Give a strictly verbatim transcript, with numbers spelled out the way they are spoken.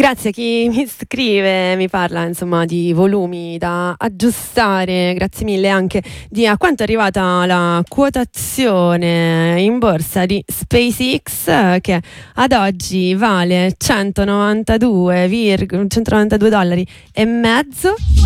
Grazie a chi mi scrive, mi parla insomma di volumi da aggiustare, grazie mille anche di a quanto è arrivata la quotazione in borsa di SpaceX, che ad oggi vale centonovantadue, centonovantadue dollari e mezzo.